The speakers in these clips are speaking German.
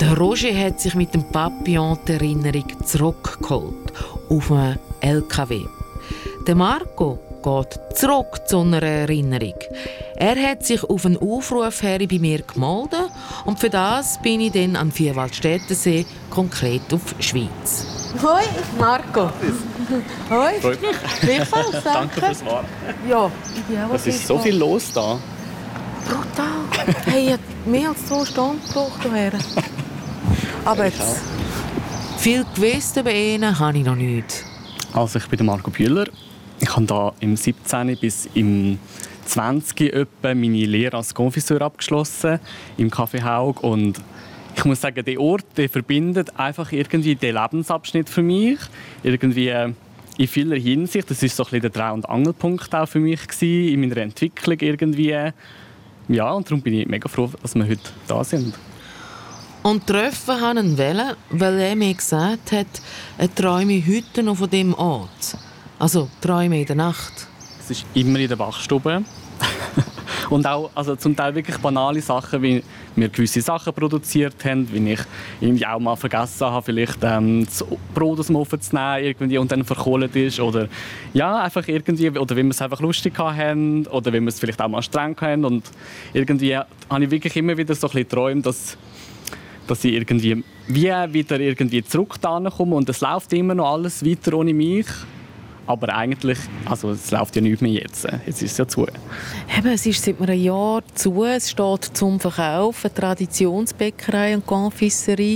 Der Roger hat sich mit dem Papillon die Erinnerung zurückgeholt auf einen LKW. Der Marco geht zurück zu einer Erinnerung. Er hat sich auf einen Aufruf her bei mir gemeldet und für das bin ich dann an Vierwaldstättensee, konkret auf Schweiz. Hoi, Marco. Hoi. Freut mich. Gleichfalls, Danke fürs Warten. Ja, ich bin auch. Es ist so viel los da. Brutal. Hey, ich habe mehr als 2 Stunden gebraucht hierher. Aber jetzt, viel gewusst über ihn habe ich noch nicht. Also ich bin der Marco Bühler. Ich habe da im 17. bis im 20. etwa meine Lehre als Confiseur abgeschlossen im Café Haug. Und ich muss sagen, der Ort, der verbindet einfach irgendwie den Lebensabschnitt für mich. Irgendwie in vieler Hinsicht. Das war so ein bisschen der Dreh- und Angelpunkt auch für mich gewesen, in meiner Entwicklung irgendwie. Ja, und darum bin ich mega froh, dass wir heute da sind. Und treffen habe ich ihn wollen, weil er mir gesagt hat, er träume heute noch von diesem Ort. Also träume in der Nacht. Es ist immer in der Wachstube. Und auch also zum Teil wirklich banale Sachen, wie wir gewisse Sachen produziert haben, wie ich irgendwie auch mal vergessen habe, vielleicht das Brot aus dem Ofen zu nehmen irgendwie, und dann verkohlt ist. Oder ja, einfach irgendwie, oder wie wir es einfach lustig haben, oder wie wir es vielleicht auch mal streng haben. Und irgendwie habe ich wirklich immer wieder so ein bisschen geträumt, dass ich irgendwie wieder irgendwie zurück da komme, und es läuft immer noch alles weiter ohne mich. Aber eigentlich, also es läuft ja nicht mehr jetzt. Jetzt ist es ja zu. Eben, es ist seit einem Jahr zu. Es steht zum Verkauf eine Traditionsbäckerei und Confiserie.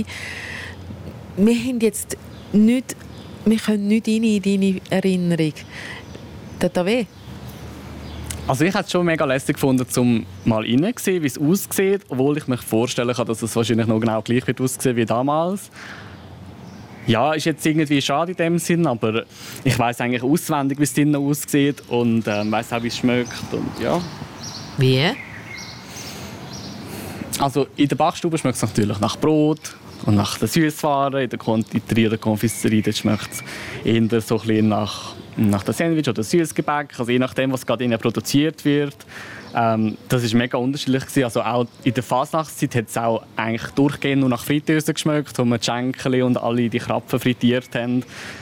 Wir haben jetzt nicht, wir können nicht rein in deine Erinnerung. Tut das weh? Also ich hätte es schon mega lässig gefunden, um mal reinzusehen, wie es aussieht, obwohl ich mir vorstellen kann, dass es wahrscheinlich noch genau gleich wird aussehen wie damals. Ja, ist jetzt irgendwie schade in dem Sinn, aber ich weiß eigentlich auswendig, wie es drinnen aussieht und weiß auch, wie es schmeckt und ja. Wie? Also in der Backstube schmeckt es natürlich nach Brot und nach der Süßware. In der Konditorei oder Konfiserie schmeckt es eher so ein bisschen nach der Sandwich oder Süßgebäck, also je nachdem, was gerade innen produziert wird. Das war mega unterschiedlich gewesen. Also auch in der Fasnachtszeit hat es auch eigentlich durchgehend nur nach Fritteuse geschmeckt, wo wir die Schenkel und alle die Krapfen frittiert haben.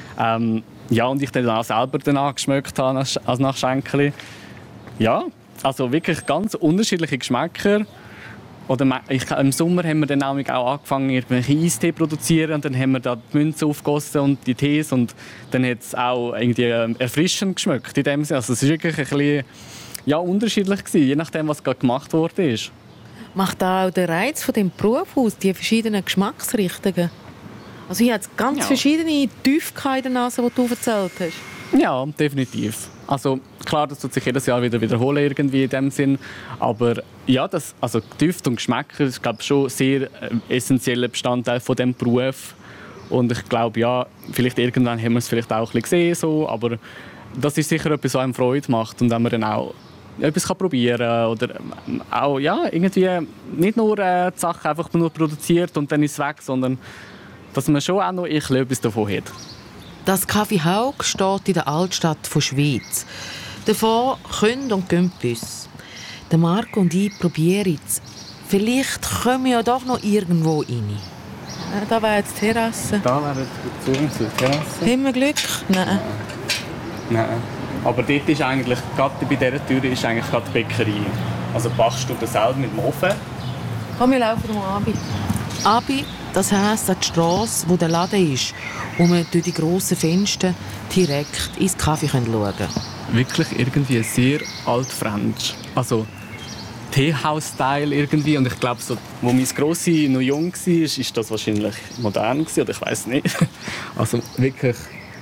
Ja, und ich dann auch selber danach geschmeckt habe als nach Schenkel. Ja, also wirklich ganz unterschiedliche Geschmäcker. Oder im Sommer haben wir dann auch angefangen, irgendwelche Eistee zu produzieren, und dann haben wir da die Münze aufgegossen und die Tees, und dann hat es auch irgendwie erfrischend geschmeckt in dem Sinne. Also es ist wirklich ein bisschen unterschiedlich gewesen, je nachdem, was gerade gemacht wurde. Macht da auch den Reiz von dem Beruf aus, die verschiedenen Geschmacksrichtungen? Also ich hatte ganz verschiedene Tiefkeiten in der Nase, die du erzählt hast. Ja, definitiv. Also klar, das tut sich jedes Jahr wieder wiederholen irgendwie in dem Sinn. Aber ja, also Düfte und Geschmäcker ist, glaube ich, schon sehr essentieller Bestandteil von dem Beruf. Und ich glaube, ja, vielleicht irgendwann haben wir es vielleicht auch ein bisschen gesehen, so, aber das ist sicher etwas, was einem Freude macht, und wenn man dann auch etwas probieren kann oder auch irgendwie nicht nur die Sachen einfach nur produziert und dann ist es weg, sondern dass man schon auch noch etwas davon hat. Das Café Haug steht in der Altstadt von Schweiz. Davon können und gehen Bus. Der Marco und ich probieren es. Vielleicht kommen wir ja doch noch irgendwo rein. Da wäre jetzt die Terrasse. Da wäre die Terrasse. Haben wir Glück? Nein. Nein. Aber dort ist eigentlich, gerade bei dieser Tür, ist eigentlich gerade die Bäckerei. Also die Backstube selber mit dem Ofen. Komm, wir laufen mal Abi. Abi, das heisst an die Strasse, wo der Laden ist, wo wir durch die grossen Fenster direkt ins Kaffee schauen können. Wirklich irgendwie sehr altfransch. Also Teehaus-Style irgendwie. Und ich glaube, so, wo mein Grossi noch jung war, ist das wahrscheinlich modern gewesen, oder ich weiß nicht. Also wirklich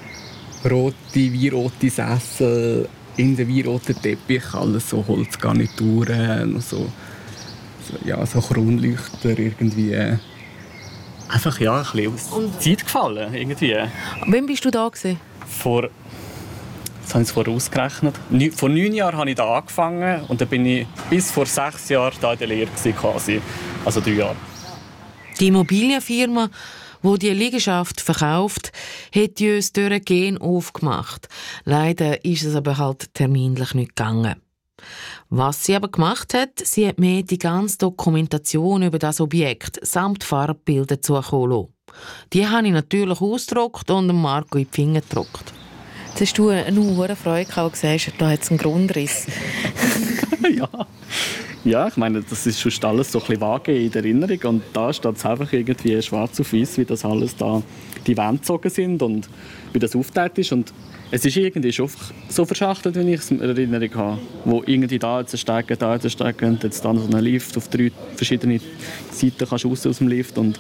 rote, weinrote Sessel, in den weinroten Teppich, alles so Holzgarnituren, so Kronleuchter irgendwie. Einfach ein bisschen aus der Zeit gefallen irgendwie. Wann bist du da gewesen? Jetzt habe ich es vorher ausgerechnet. Vor 9 Jahren habe ich da angefangen und dann bin ich bis vor 6 Jahren da in der Lehre quasi. Also 3 Jahre. Die Immobilienfirma, die Liegenschaft verkauft, hat uns durch Gen aufgemacht. Leider ist es aber halt terminlich nicht gegangen. Was sie aber gemacht hat, sie hat mir die ganze Dokumentation über das Objekt samt Farbbilder zukommen lassen. Die habe ich natürlich ausgedruckt und Marco in die Finger gedruckt. Jetzt hast du eine hohe Freude gehabt, gesagt, da hat es einen Grundriss. Ja, ich meine, das ist schon alles so ein bisschen vage in der Erinnerung und da steht es einfach irgendwie schwarz auf weiß, wie das alles da die Wände gezogen sind und wie das aufgeteilt ist und es ist irgendwie schon so verschachtelt, wenn ich es in Erinnerung habe, wo irgendwie da jetzt steigen und jetzt dann so einen Lift auf 3 verschiedene Seiten kannst du raus aus dem Lift und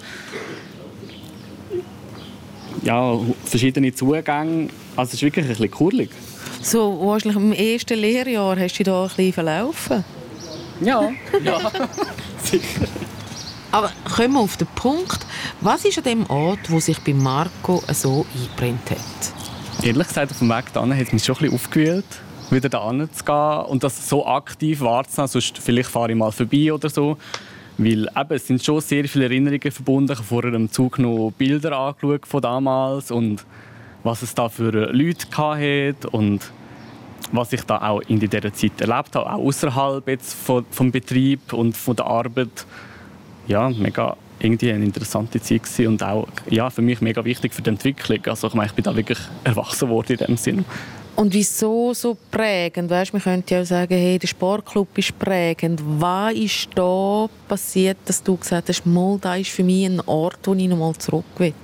ja, verschiedene Zugänge, also es ist wirklich ein bisschen kurlig. So, wahrscheinlich im ersten Lehrjahr hast du dich da ein bisschen verlaufen? Ja, sicher. Aber kommen wir auf den Punkt, was ist an dem Ort, wo sich bei Marco so eingebrannt hat? Ehrlich gesagt, auf dem Weg dahin hat es mich schon ein bisschen aufgewühlt, wieder da zu gehen und das so aktiv wahrzunehmen, sonst vielleicht fahre ich mal vorbei oder so. Weil eben, es sind schon sehr viele Erinnerungen verbunden. Ich habe vorher im Zug noch Bilder angeschaut von damals und was es da für Leute hatte und was ich da auch in dieser Zeit erlebt habe, auch außerhalb jetzt vom Betrieb und von der Arbeit. Ja, mega irgendwie eine interessante Zeit gewesen und auch ja, für mich mega wichtig für die Entwicklung. Also ich meine, ich bin da wirklich erwachsen worden in dem Sinn. Und wieso so prägend? Weißt, man könnte ja auch sagen, hey, der Sportclub ist prägend. Was ist da passiert, dass du gesagt hast, mal, da ist für mich ein Ort, wo ich noch mal zurück will?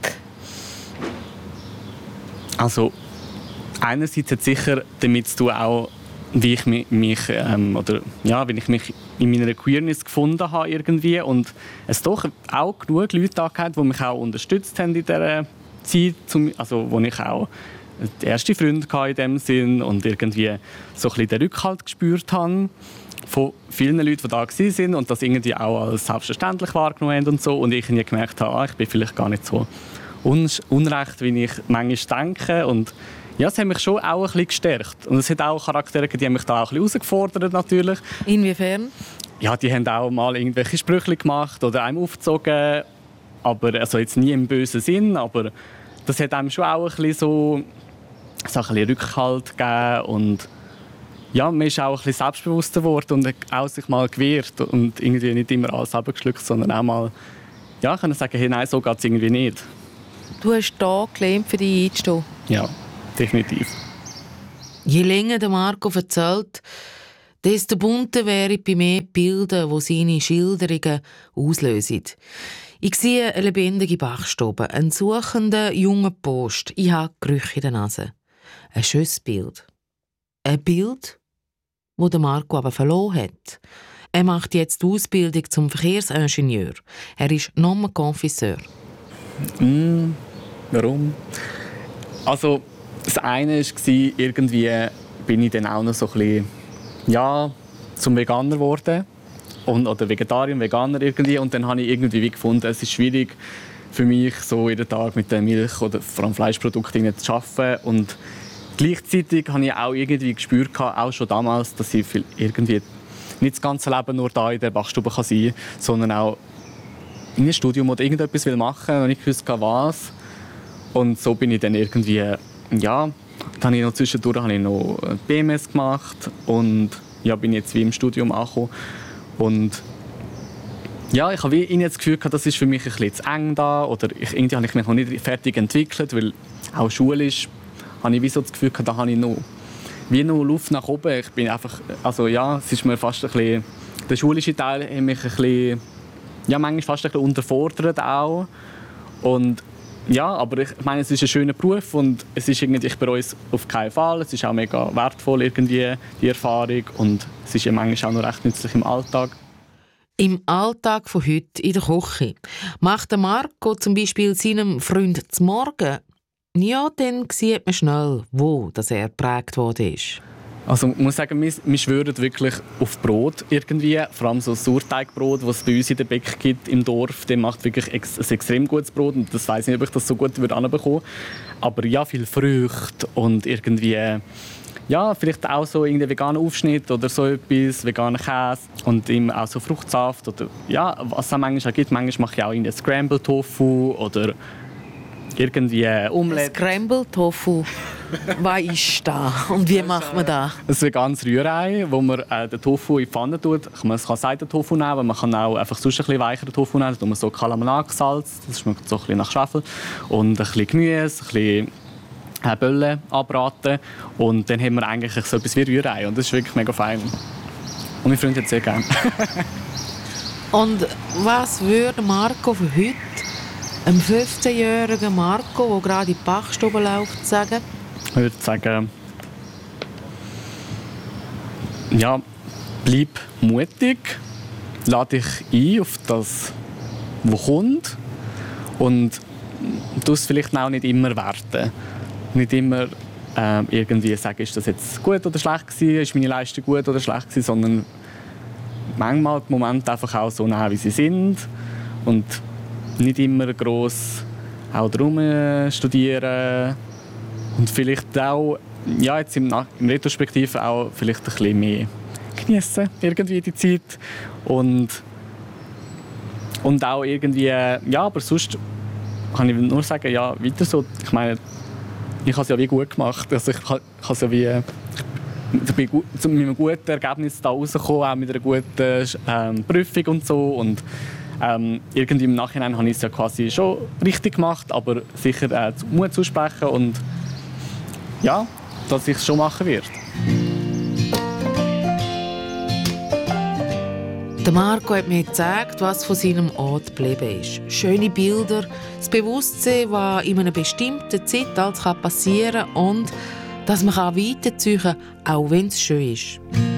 Also einerseits hat sicher damit zu tun, auch, wie ich mich wie ich mich in meiner Queerness gefunden habe irgendwie und es doch auch genug Leute da gehabt, die mich auch unterstützt haben in dieser Zeit, also wo ich auch die erste Freundin in dem Sinn und irgendwie so ein bisschen den Rückhalt gespürt habe von vielen Leuten, die da waren und das irgendwie auch als selbstverständlich wahrgenommen haben und so und ich irgendwie gemerkt habe, ich bin vielleicht gar nicht so unrecht, wie ich manchmal denke und ja, es hat mich schon auch ein bisschen gestärkt. Und es hat auch Charaktere, die haben mich da auch ein bisschen herausgefordert natürlich. Inwiefern? Ja, die haben auch mal irgendwelche Sprüche gemacht oder einem aufgezogen. Aber, also jetzt nie im bösen Sinn, aber das hat einem schon auch ein bisschen so ein bisschen Rückhalt gegeben. Und ja, man ist auch ein bisschen selbstbewusster geworden und hat auch sich mal gewehrt. Und irgendwie nicht immer alles abgeschluckt, sondern auch mal ja, können sagen, hey, nein, so geht es irgendwie nicht. Du hast da gelernt, für dich einzustehen? Ja. Definitiv. Je länger der Marco erzählt, desto bunter wäre bei mir die Bilder, die seine Schilderungen auslösen. Ich sehe eine lebendige Bachstube, einen suchenden jungen Post. Ich habe Gerüche in der Nase. Ein schönes Bild. Ein Bild, das der Marco aber verloren hat. Er macht jetzt die Ausbildung zum Verkehrsingenieur. Er ist Nomenkonfisseur. Warum? Also, das eine war, irgendwie bin ich dann auch noch so ein bisschen, ja, zum Veganer geworden. Oder Vegetarier, Veganer irgendwie. Und dann habe ich irgendwie gefunden, es ist schwierig für mich, so jeden Tag mit der Milch oder vor allem Fleischprodukten zu arbeiten. Und gleichzeitig habe ich auch irgendwie gespürt, auch schon damals, dass ich irgendwie nicht das ganze Leben nur da in der Backstube sein kann, sondern auch in einem Studium oder irgendetwas machen will und nicht gewusst, was. Und so bin ich dann irgendwie, ja, dann habe ich noch zwischendurch noch BMS gemacht und ja, bin jetzt wie im Studium angekommen. Und ja, ich habe wie das Gefühl gehabt, das ist für mich ein bisschen zu eng da oder irgendwie habe ich mich noch nicht fertig entwickelt, weil auch schulisch habe ich wie so das Gefühl gehabt, da habe ich noch Luft nach oben. Ich bin einfach, also ja, es ist mir fast ein bisschen, der schulische Teil hat mich ein bisschen, ja, manchmal fast ein bisschen unterfordert auch. Und ja, aber ich meine, es ist ein schöner Beruf und es ist irgendwie, ich bereue es auf keinen Fall. Es ist auch mega wertvoll irgendwie, die Erfahrung und es ist ja manchmal auch noch recht nützlich im Alltag. Im Alltag von heute in der Küche macht Marco zum Beispiel seinem Freund zum Morgen. Ja, dann sieht man schnell, wo das er geprägt worden ist. Also ich muss sagen, wir schwören wirklich auf Brot irgendwie. Vor allem so Sauerteigbrot, das es bei uns in der Bäck gibt im Dorf. Der macht wirklich ein extrem gutes Brot. Und das weiss nicht, ob ich das so gut anbekommen würde. Aber ja, viel Früchte und irgendwie, ja, vielleicht auch so irgendwie veganer Aufschnitt oder so etwas, veganer Käse und eben auch so Fruchtsaft oder ja, was es manchmal auch gibt. Manchmal mache ich auch einen Scramble Tofu oder irgendwie Omelette. Scramble Tofu. Was ist das und wie macht man das? Ein veganes Rührei, wo man den Tofu in die Pfanne tut. Man kann Seitentofu nehmen, aber man kann auch einfach sonst ein bisschen weicheren Tofu nehmen. Da tut man so Kalamanag-Salz, das schmeckt so ein bisschen nach Schwefel. Und ein bisschen Gemüse, ein bisschen Böllen anbraten. Und dann haben wir eigentlich so etwas wie Rührei. Und das ist wirklich mega fein. Und meine Freunde haben es sehr gerne. Und was würde Marco für heute, einem 15-jährigen Marco, der gerade in die Bachstube läuft, sagen? Ich würde sagen, ja, bleib mutig, lade dich ein auf das, was kommt und du es vielleicht auch nicht immer werten. Nicht immer irgendwie sagen, ist das jetzt gut oder schlecht gewesen, ist meine Leistung gut oder schlecht gewesen, sondern manchmal die Momente einfach auch so nehmen, wie sie sind und nicht immer gross auch drum studieren und vielleicht auch ja, jetzt im Retrospektiv auch vielleicht ein bisschen mehr genießen irgendwie die Zeit und auch irgendwie, ja, aber sonst kann ich nur sagen, ja, weiter so. Ich meine, ich habe es ja wie gut gemacht. Also ich habe es ja wie mit einem guten Ergebnis da rausgekommen, auch mit einer guten Prüfung und so. Und irgendwie im Nachhinein habe ich es ja quasi schon richtig gemacht, aber sicher Mut zusprechen und ja, dass ich es schon machen werde. Der Marco hat mir gezeigt, was von seinem Ort geblieben ist. Schöne Bilder, das Bewusstsein, was in einer bestimmten Zeit passieren kann und dass man weiterziehen kann, auch wenn es schön ist.